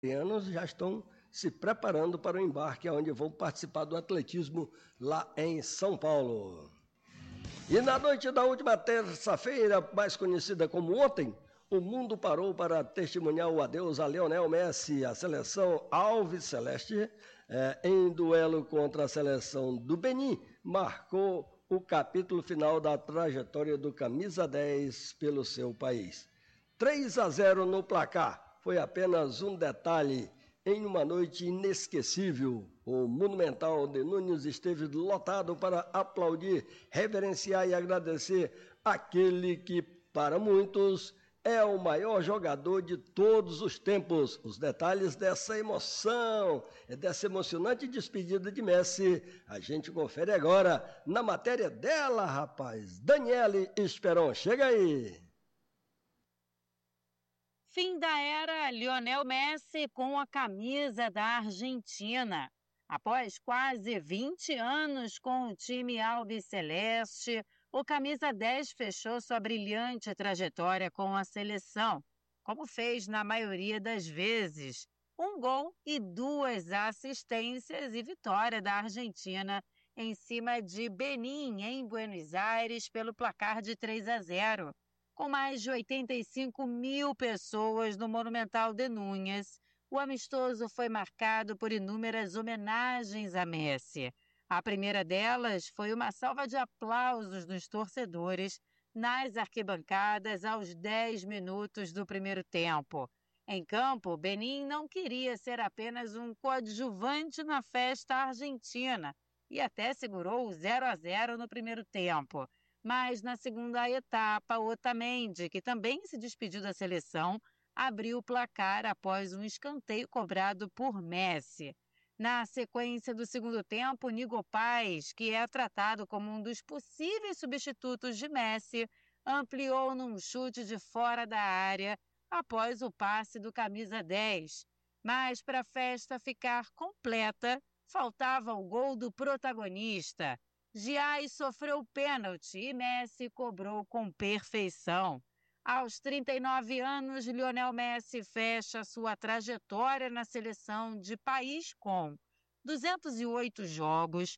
Anos já estão se preparando para o embarque, onde vão participar do atletismo lá em São Paulo. E na noite da última terça-feira, mais conhecida como ontem, o mundo parou para testemunhar o adeus a Lionel Messi. A seleção Alves Celeste, em duelo contra a seleção do Benin, marcou o capítulo final da trajetória do camisa 10 pelo seu país. 3-0 no placar, foi apenas um detalhe. Em uma noite inesquecível, o Monumental de Nunes esteve lotado para aplaudir, reverenciar e agradecer aquele que, para muitos, é o maior jogador de todos os tempos. Os detalhes dessa emoção, dessa emocionante despedida de Messi, a gente confere agora na matéria dela, rapaz. Daniele Esperon, chega aí. Fim da era Lionel Messi com a camisa da Argentina. Após quase 20 anos com o time Alves Celeste, o camisa 10 fechou sua brilhante trajetória com a seleção, como fez na maioria das vezes. 1 gol e 2 assistências e vitória da Argentina em cima de Benin, em Buenos Aires, pelo placar de 3-0. Com mais de 85 mil pessoas no Monumental de Núñez, o amistoso foi marcado por inúmeras homenagens a Messi. A primeira delas foi uma salva de aplausos dos torcedores nas arquibancadas aos 10 minutos do primeiro tempo. Em campo, Benin não queria ser apenas um coadjuvante na festa argentina e até segurou o 0-0 no primeiro tempo. Mas na segunda etapa, Otamendi, que também se despediu da seleção, abriu o placar após um escanteio cobrado por Messi. Na sequência do segundo tempo, Nigo Paz, que é tratado como um dos possíveis substitutos de Messi, ampliou num chute de fora da área após o passe do camisa 10. Mas para a festa ficar completa, faltava o gol do protagonista. Giais sofreu pênalti e Messi cobrou com perfeição. Aos 39 anos, Lionel Messi fecha sua trajetória na seleção de país com 208 jogos,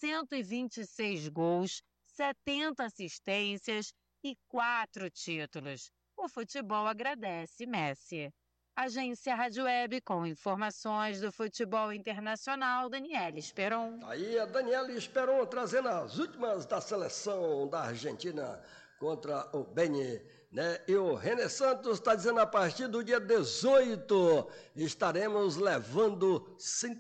126 gols, 70 assistências e 4 títulos. O futebol agradece Messi. Agência Rádio Web, com informações do futebol internacional, Daniele Esperon. Aí a Daniele Esperon trazendo as últimas da seleção da Argentina contra o Benin, né? E o René Santos está dizendo, a partir do dia 18 estaremos levando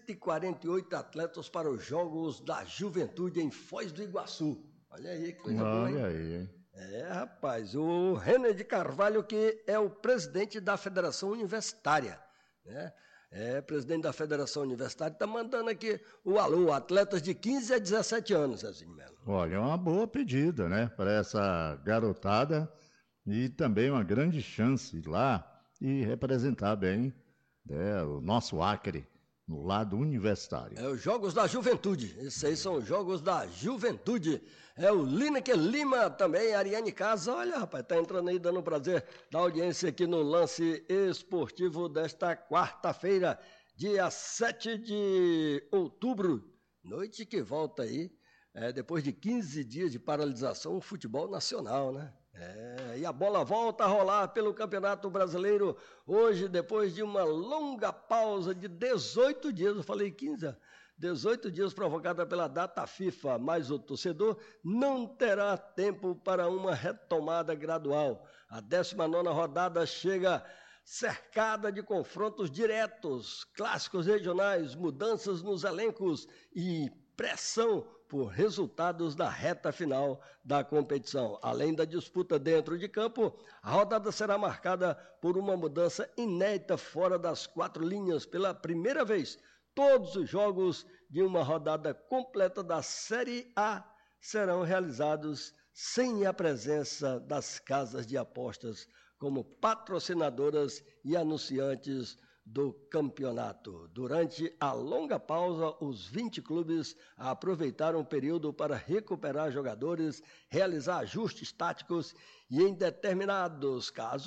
148 atletas para os Jogos da Juventude em Foz do Iguaçu. Olha aí que coisa boa, hein? Olha aí, hein? Rapaz, o René de Carvalho, que é o presidente da Federação Universitária, né? Presidente da Federação Universitária, está mandando aqui o alô, atletas de 15 a 17 anos, Zezinho Melo. Olha, é uma boa pedida, né, para essa garotada e também uma grande chance ir lá e representar bem, né, o nosso Acre no lado universitário. Os Jogos da Juventude, esses aí são os Jogos da Juventude. O Lineker Lima também, Ariane Casa, olha rapaz, tá entrando aí dando um prazer da audiência aqui no Lance Esportivo desta quarta-feira, dia 7 de outubro, noite que volta aí, depois de 15 dias de paralisação, o futebol nacional, né? E a bola volta a rolar pelo Campeonato Brasileiro hoje, depois de uma longa pausa de 18 dias, eu falei 15, 18 dias provocada pela data FIFA, mas o torcedor não terá tempo para uma retomada gradual. A 19ª rodada chega cercada de confrontos diretos, clássicos regionais, mudanças nos elencos e pressão por resultados da reta final da competição. Além da disputa dentro de campo, a rodada será marcada por uma mudança inédita fora das 4 linhas. Pela primeira vez, todos os jogos de uma rodada completa da Série A serão realizados sem a presença das casas de apostas como patrocinadoras e anunciantes do campeonato. Durante a longa pausa, os 20 clubes aproveitaram o período para recuperar jogadores, realizar ajustes táticos e, em determinados casos,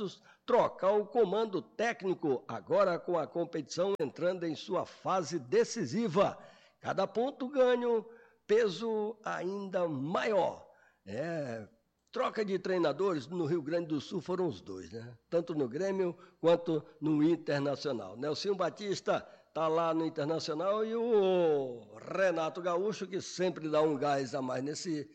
trocar o comando técnico, agora com a competição entrando em sua fase decisiva. Cada ponto ganho, peso ainda maior. Troca de treinadores no Rio Grande do Sul foram os dois, né? Tanto no Grêmio quanto no Internacional. Nelsinho Batista está lá no Internacional e o Renato Gaúcho, que sempre dá um gás a mais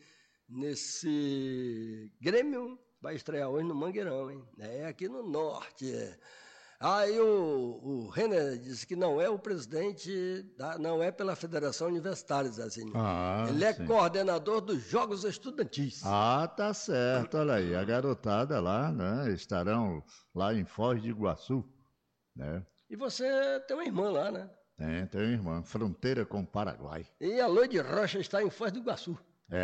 nesse Grêmio, vai estrear hoje no Mangueirão, hein? Aqui no Norte. Aí o Renner disse que não é o presidente, não é pela Federação Universitária, Zezinho. Ele é coordenador dos Jogos Estudantis. Tá certo, olha aí, a garotada lá, né, estarão lá em Foz do Iguaçu, né? E você tem uma irmã lá, né? Tem uma irmã, fronteira com o Paraguai. E a Loide Rocha está em Foz do Iguaçu.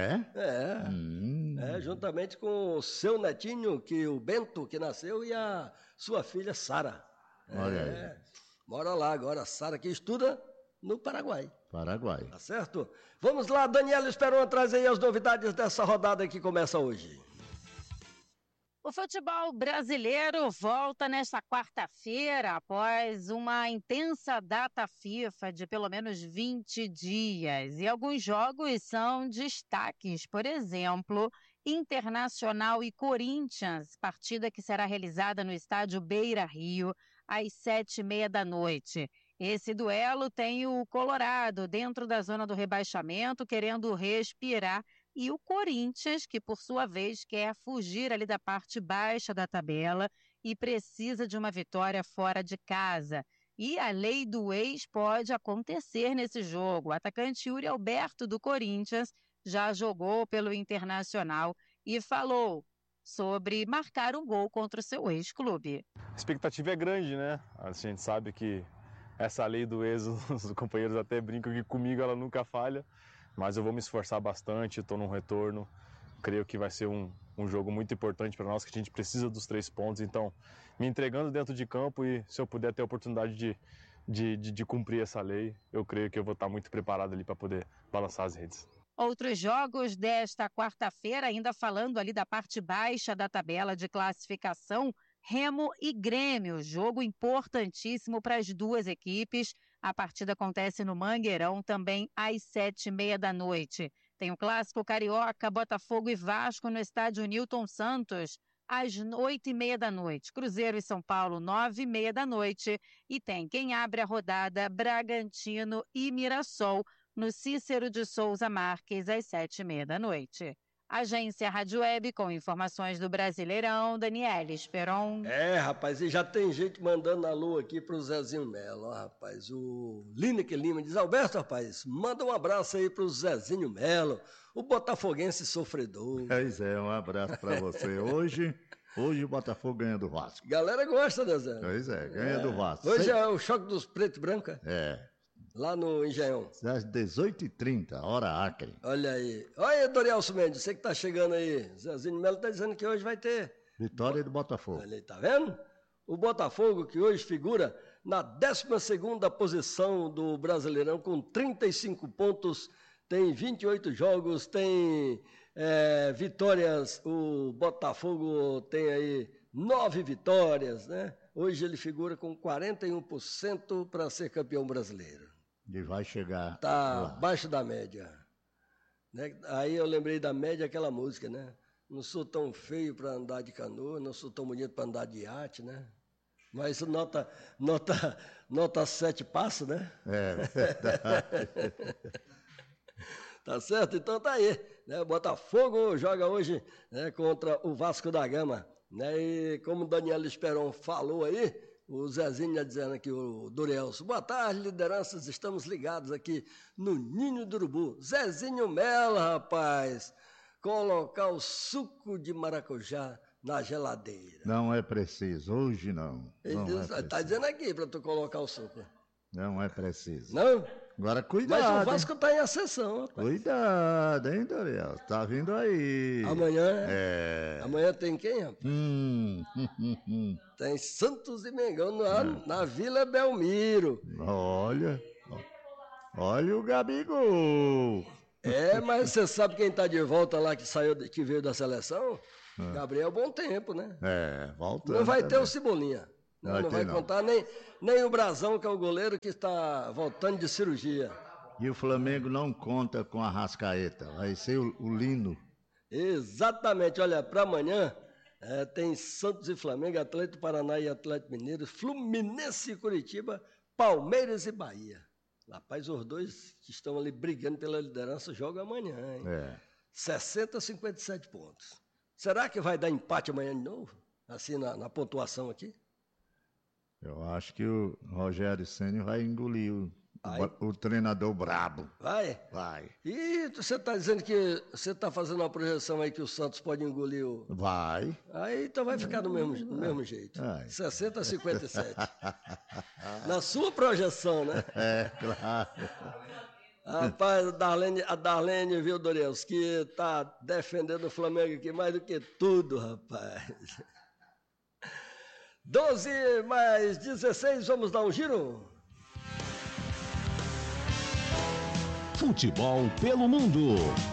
É? Juntamente com o seu netinho, o Bento, que nasceu, e a sua filha, Sara. Olha aí. Mora lá agora, a Sara, que estuda no Paraguai. Tá certo? Vamos lá, Daniela Esperon, traz aí as novidades dessa rodada que começa hoje. O futebol brasileiro volta nesta quarta-feira após uma intensa data FIFA de pelo menos 20 dias. E alguns jogos são destaques, por exemplo, Internacional e Corinthians, partida que será realizada no estádio Beira-Rio às 7h30 da noite. Esse duelo tem o Colorado dentro da zona do rebaixamento, querendo respirar, e o Corinthians, que por sua vez quer fugir ali da parte baixa da tabela e precisa de uma vitória fora de casa. E a lei do ex pode acontecer nesse jogo. O atacante Yuri Alberto do Corinthians já jogou pelo Internacional e falou sobre marcar um gol contra o seu ex-clube. A expectativa é grande, né? A gente sabe que essa lei do ex, os companheiros até brincam que comigo ela nunca falha, mas eu vou me esforçar bastante, estou num retorno, creio que vai ser um jogo muito importante para nós, que a gente precisa dos 3 pontos, então me entregando dentro de campo e se eu puder ter a oportunidade de cumprir essa lei, eu creio que eu vou estar muito preparado ali para poder balançar as redes. Outros jogos desta quarta-feira, ainda falando ali da parte baixa da tabela de classificação, Remo e Grêmio, jogo importantíssimo para as duas equipes. A partida acontece no Mangueirão também às 7h30 da noite. Tem o clássico carioca, Botafogo e Vasco no estádio Newton Santos às 8h30 da noite. Cruzeiro e São Paulo, 9h30 da noite. E tem quem abre a rodada, Bragantino e Mirassol no Cícero de Souza Marques às 7h30 da noite. Agência Rádio Web com informações do Brasileirão, Daniela Esperon. Rapaz, e já tem gente mandando alô aqui pro Zezinho Melo, rapaz. O Lineker Lima diz: Alberto, rapaz, manda um abraço aí pro Zezinho Melo, o botafoguense sofredor. Pois é, um abraço pra você. Hoje o Botafogo ganha do Vasco. Galera gosta, né, Zé? Pois é, ganha do Vasco. Hoje é o choque dos preto e branco, lá no Engenhão. Às 18h30, hora Acre. Olha aí. Olha aí, Dorielso Mendes, você que tá chegando aí. Zezinho Melo tá dizendo que hoje vai ter vitória do Botafogo. Olha aí, tá vendo? O Botafogo, que hoje figura na 12ª posição do Brasileirão, com 35 pontos, tem 28 jogos, tem vitórias. O Botafogo tem aí 9 vitórias, né? Hoje ele figura com 41% para ser campeão brasileiro. E vai chegar. Tá abaixo da média. Né? Aí eu lembrei da média, aquela música, né? Não sou tão feio para andar de canoa, não sou tão bonito para andar de iate, né? Mas nota 7 passa, né? Verdade. Tá certo? Então tá aí. Né? O Botafogo joga hoje, né, contra o Vasco da Gama. Né? E como o Daniela Esperon falou aí, o Zezinho já dizendo aqui, o Dorielso: boa tarde, lideranças, estamos ligados aqui no Ninho do Urubu. Zezinho Melo, rapaz, colocar o suco de maracujá na geladeira. Não é preciso, hoje não. Tá dizendo aqui para tu colocar o suco. Não é preciso. Não? Agora cuidado. Mas o Vasco tá em ascensão, rapaz. Cuidado, hein, Doriel? Tá vindo aí. Amanhã? Amanhã tem quem, rapaz? Tem Santos e Mengão na Vila Belmiro. Olha o Gabigol. Mas você sabe quem tá de volta lá, que veio da seleção? Gabriel, bom tempo, né? Voltando. Não vai ter também. o Cebolinha. Não vai não. contar nem o Brazão, que é o goleiro que está voltando de cirurgia. E o Flamengo não conta com a Arrascaeta, vai ser o Lino. Exatamente, olha, para amanhã tem Santos e Flamengo, Atlético Paraná e Atlético Mineiro, Fluminense e Curitiba, Palmeiras e Bahia. Rapaz, os dois que estão ali brigando pela liderança jogam amanhã, hein? 60 a 57 pontos. Será que vai dar empate amanhã de novo? Assim, na pontuação aqui? Eu acho que o Rogério Ceni vai engolir o treinador brabo. Vai? Vai. E você está dizendo que você está fazendo uma projeção aí que o Santos pode engolir o... Vai. Aí então vai ficar do mesmo jeito. Vai. 60 a 57. Na sua projeção, né? Claro. Rapaz, a Darlene, viu, Doreus, que tá defendendo o Flamengo aqui mais do que tudo, rapaz. 12 mais 16, vamos dar um giro? Futebol pelo mundo.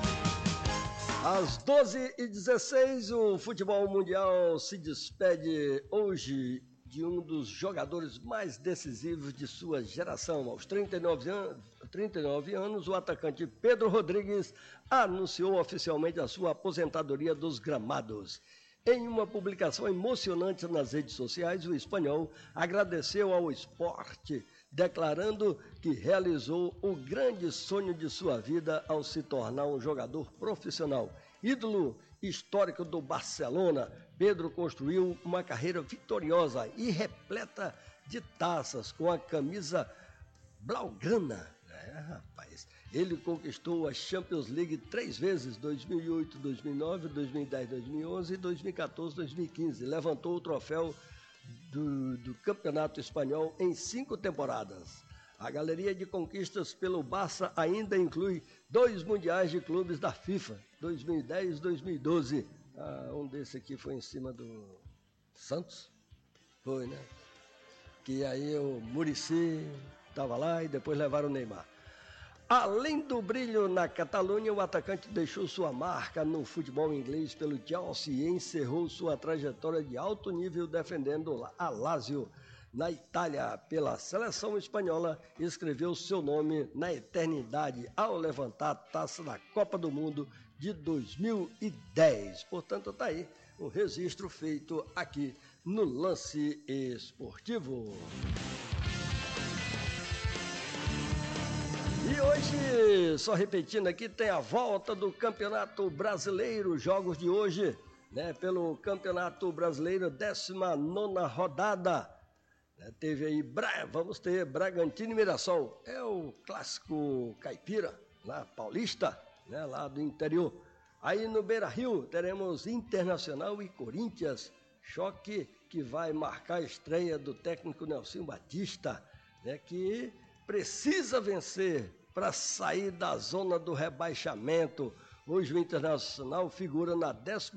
Às 12h16, o futebol mundial se despede hoje de um dos jogadores mais decisivos de sua geração. Aos 39 anos, o atacante Pedro Rodrigues anunciou oficialmente a sua aposentadoria dos gramados. Em uma publicação emocionante nas redes sociais, o espanhol agradeceu ao esporte, declarando que realizou o grande sonho de sua vida ao se tornar um jogador profissional. Ídolo histórico do Barcelona, Pedro construiu uma carreira vitoriosa e repleta de taças com a camisa blaugrana. Rapaz, ele conquistou a Champions League 3 vezes, 2008, 2009, 2010, 2011, 2014, 2015. Levantou o troféu do Campeonato Espanhol em 5 temporadas. A galeria de conquistas pelo Barça ainda inclui 2 mundiais de clubes da FIFA, 2010 e 2012. Um desse aqui foi em cima do Santos, foi, né? Que aí o Muricy estava lá e depois levaram o Neymar. Além do brilho na Catalunha, o atacante deixou sua marca no futebol inglês pelo Chelsea e encerrou sua trajetória de alto nível defendendo a Lazio. Na Itália, pela seleção espanhola, escreveu seu nome na eternidade ao levantar a taça da Copa do Mundo de 2010. Portanto, está aí um registro feito aqui no Lance Esportivo. E hoje, só repetindo aqui, tem a volta do Campeonato Brasileiro, jogos de hoje, né, pelo Campeonato Brasileiro, 19ª rodada. Teve aí, vamos ter Bragantino e Mirassol, é o clássico caipira, lá paulista, né, lá do interior. Aí no Beira-Rio teremos Internacional e Corinthians, choque que vai marcar a estreia do técnico Nelson Batista, né, que precisa vencer para sair da zona do rebaixamento. Hoje o Internacional figura na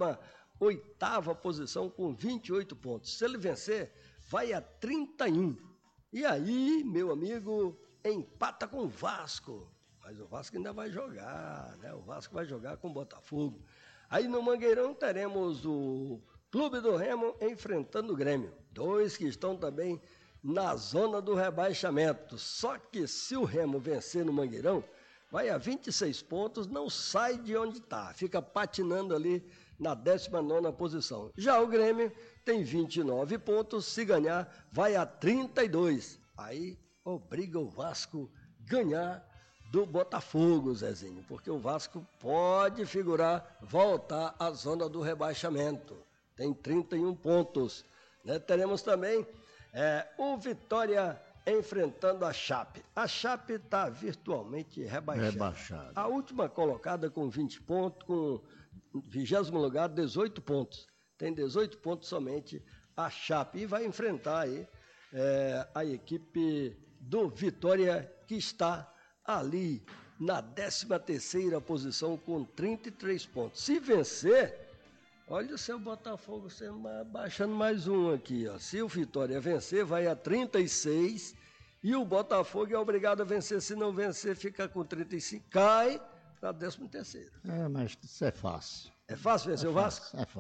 18ª posição com 28 pontos. Se ele vencer, vai a 31. E aí, meu amigo, empata com o Vasco. Mas o Vasco ainda vai jogar, né? O Vasco vai jogar com o Botafogo. Aí no Mangueirão teremos o Clube do Remo enfrentando o Grêmio. 2 que estão também na zona do rebaixamento. Só que se o Remo vencer no Mangueirão, vai a 26 pontos, não sai de onde está. Fica patinando ali na 19ª posição. Já o Grêmio tem 29 pontos, se ganhar, vai a 32. Aí obriga o Vasco ganhar do Botafogo, Zezinho, porque o Vasco pode figurar, voltar à zona do rebaixamento. Tem 31 pontos. Né? Teremos também o Vitória enfrentando a Chape. A Chape está virtualmente rebaixada. A última colocada com 20 pontos, com 20º lugar, 18 pontos. Tem 18 pontos somente a Chape. E vai enfrentar aí a equipe do Vitória, que está ali na 13ª posição com 33 pontos. Se vencer, olha o seu Botafogo baixando mais um aqui, ó. Se o Vitória vencer, vai a 36 e o Botafogo é obrigado a vencer. Se não vencer, fica com 35, cai para 13º. Mas isso é fácil. É fácil vencer o Vasco? É fácil.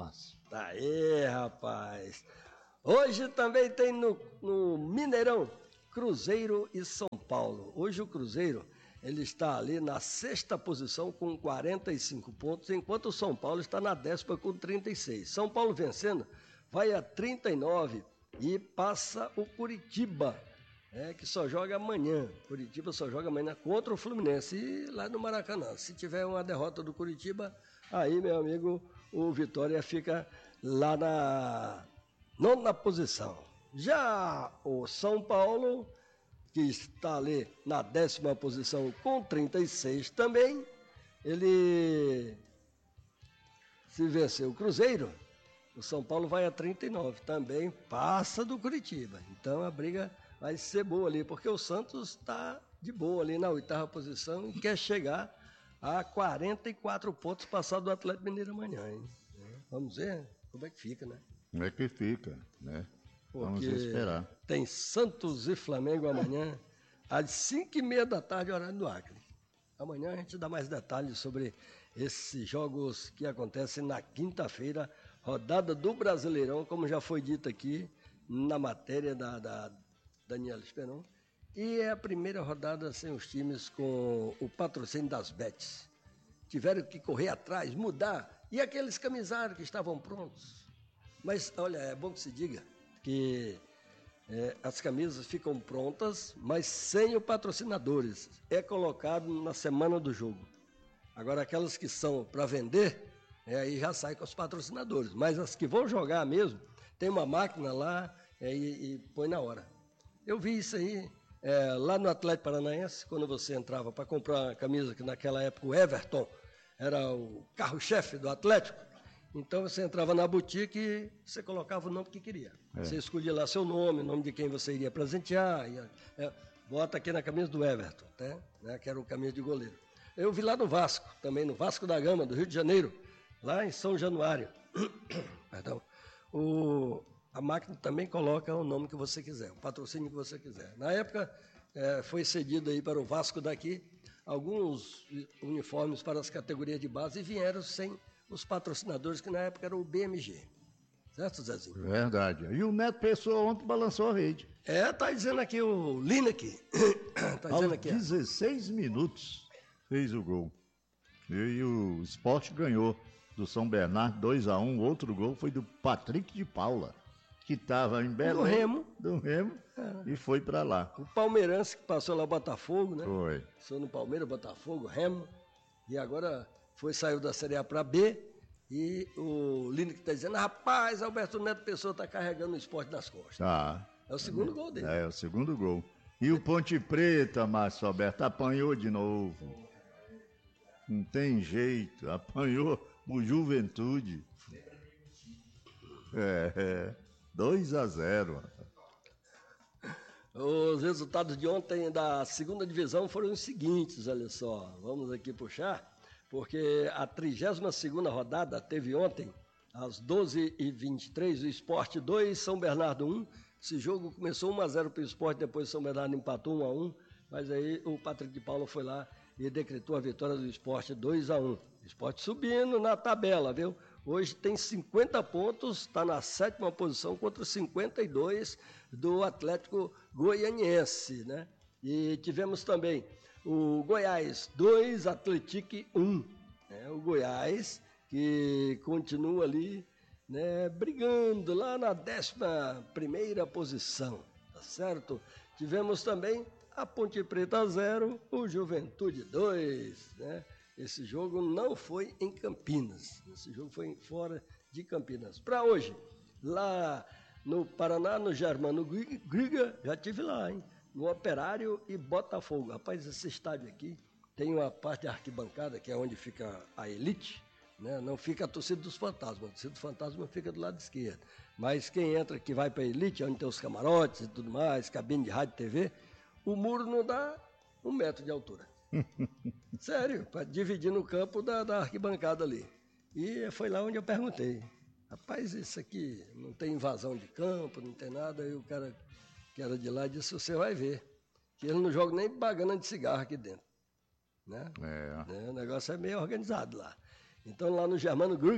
Aí, rapaz. Hoje também tem no Mineirão, Cruzeiro e São Paulo. Hoje o Cruzeiro, ele está ali na 6ª posição com 45 pontos, enquanto o São Paulo está na 10ª com 36. São Paulo vencendo, vai a 39 e passa o Curitiba, que só joga amanhã. Curitiba só joga amanhã contra o Fluminense e lá no Maracanã. Se tiver uma derrota do Curitiba, aí, meu amigo, o Vitória fica lá na 9ª posição. Já o São Paulo, que está ali na 10ª posição com 36 também, ele, se vencer o Cruzeiro, o São Paulo vai a 39, também passa do Curitiba. Então a briga vai ser boa ali, porque o Santos está de boa ali na 8ª posição e quer chegar a 44 pontos passado do Atlético Mineiro amanhã, hein? Vamos ver como é que fica, né? Como é que fica, né? Porque vamos esperar. Tem Santos e Flamengo amanhã, às 5h30 da tarde, horário do Acre. Amanhã a gente dá mais detalhes sobre esses jogos que acontecem na quinta-feira, rodada do Brasileirão, como já foi dito aqui na matéria da Daniela Esperon. E é a primeira rodada sem os times com o patrocínio das bets. Tiveram que correr atrás, mudar. E aqueles camisários que estavam prontos. Mas, olha, é bom que se diga que as camisas ficam prontas, mas sem os patrocinadores. É colocado na semana do jogo. Agora, aquelas que são para vender, aí já sai com os patrocinadores. Mas as que vão jogar mesmo, tem uma máquina lá e põe na hora. Eu vi isso aí lá no Atlético Paranaense, quando você entrava para comprar uma camisa, que naquela época o Everton era o carro-chefe do Atlético. Então você entrava na boutique e você colocava o nome que queria. Você escolhia lá seu nome, o nome de quem você iria presentear. Bota aqui na camisa do Everton, né, que era o camisa de goleiro. Eu vi lá no Vasco, também no Vasco da Gama, do Rio de Janeiro, lá em São Januário. Perdão. A máquina também coloca o nome que você quiser, o patrocínio que você quiser. Na época, foi cedido aí para o Vasco daqui alguns uniformes para as categorias de base e vieram sem os patrocinadores, que na época era o BMG. Certo, Zezinho? Verdade. E o Neto Pessoa ontem balançou a rede. Tá dizendo aqui o Lineker. Tá dizendo aqui. 16 minutos fez o gol. E o Sport ganhou do São Bernardo 2-1. O outro gol foi do Patrick de Paula, que estava em Belém. Do Remo. E foi para lá. O palmeirense que passou lá o Botafogo, né? Foi. Passou no Palmeiras, Botafogo, Remo. E agora saiu da Série A para B. E o Lineker está dizendo, rapaz, Alberto Neto Pessoa está carregando o Sport nas costas. Tá. É o segundo gol dele. É o segundo gol. E o Ponte Preta, Márcio Alberto, apanhou de novo. Não tem jeito, apanhou o Juventude. 2-0. Os resultados de ontem da segunda divisão foram os seguintes, olha só. Vamos aqui puxar, porque a 32ª rodada teve ontem, às 12h23, o Sport 2, São Bernardo 1. Esse jogo começou 1-0 para o Sport, depois São Bernardo empatou 1-1, mas aí o Patrick de Paula foi lá e decretou a vitória do Sport 2-1. O Sport subindo na tabela, viu? Hoje tem 50 pontos, está na 7ª posição contra os 52 do Atlético Goianiense, né? E tivemos também o Goiás 2, Atlético 1. O Goiás que continua ali, né, brigando lá na 11ª posição, tá certo? Tivemos também a Ponte Preta 0, o Juventude 2, né? Esse jogo não foi em Campinas, esse jogo foi fora de Campinas. Para hoje, lá no Paraná, no Germano Griga, já tive lá, hein? No Operário e Botafogo. Rapaz, esse estádio aqui tem uma parte da arquibancada, que é onde fica a elite, né? Não fica a torcida dos fantasmas, a torcida dos fantasmas fica do lado esquerdo. Mas quem entra, que vai para a elite, onde tem os camarotes e tudo mais, cabine de rádio e TV, o muro não dá 1 metro de altura. Sério, para dividir no campo da arquibancada ali. E foi lá onde eu perguntei. Rapaz, isso aqui não tem invasão de campo, não tem nada. Aí o cara que era de lá disse, você vai ver, que ele não joga nem bagana de cigarro aqui dentro. Né? O negócio é meio organizado lá. Então lá no Germano Gruga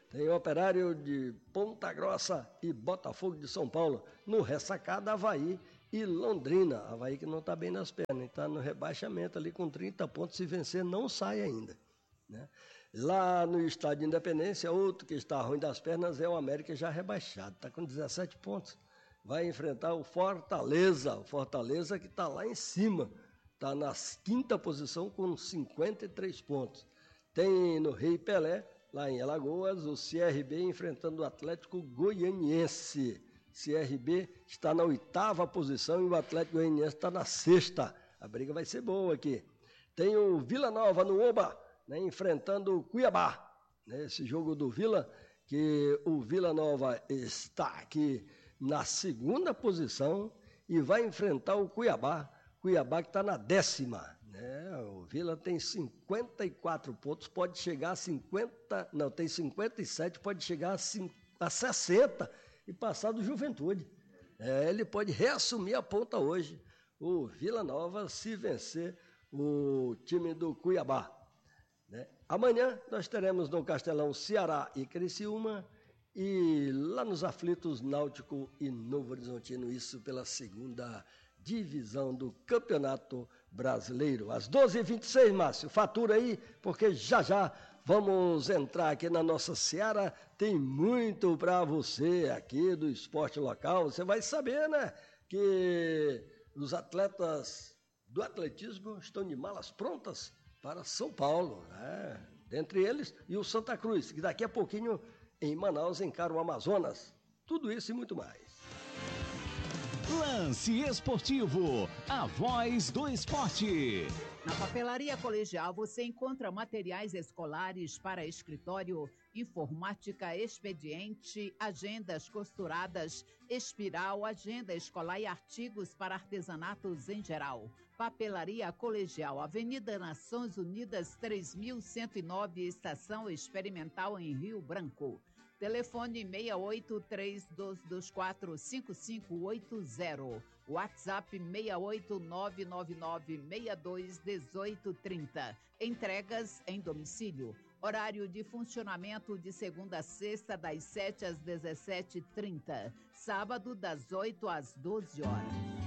Tem Operário de Ponta Grossa e Botafogo de São Paulo. No ressacado, Avaí e Londrina. Avaí que não está bem nas pernas, está no rebaixamento ali com 30 pontos. Se vencer, não sai ainda, né? Lá no Estádio Independência, outro que está ruim das pernas é o América já rebaixado. Está com 17 pontos. Vai enfrentar o Fortaleza. O Fortaleza que está lá em cima. Está na 5ª posição com 53 pontos. Tem no Rei Pelé, lá em Alagoas, o CRB enfrentando o Atlético Goianiense. CRB está na 8ª posição e o Atlético Goianiense está na 6ª. A briga vai ser boa aqui. Tem o Vila Nova no Oba, né, enfrentando o Cuiabá. Esse jogo do Vila, que o Vila Nova está aqui na 2ª posição e vai enfrentar o Cuiabá. Cuiabá que está na 10ª. O Vila tem 54 pontos, pode chegar a 50, não, tem 57, pode chegar a 60 e passar do Juventude. Ele pode reassumir a ponta hoje, o Vila Nova, se vencer o time do Cuiabá. Amanhã nós teremos no Castelão Ceará e Criciúma e lá nos aflitos Náutico e Novo Horizontino, isso pela 2ª divisão do Campeonato Brasileiro. Às 12h26, Márcio, fatura aí, porque já vamos entrar aqui na nossa Seara. Tem muito para você aqui do esporte local. Você vai saber, né, que os atletas do atletismo estão de malas prontas para São Paulo, né? Dentre eles e o Santa Cruz, que daqui a pouquinho em Manaus encara o Amazonas. Tudo isso e muito mais. Lance Esportivo, a voz do esporte. Na Papelaria Colegial você encontra materiais escolares para escritório, informática, expediente, agendas costuradas, espiral, agenda escolar e artigos para artesanatos em geral. Papelaria Colegial, Avenida Nações Unidas 3109, Estação Experimental em Rio Branco. Telefone 6832245580. WhatsApp 68999621830. Entregas em domicílio. Horário de funcionamento de segunda a sexta, das 7 às 17h30. Sábado, das 8 às 12 horas.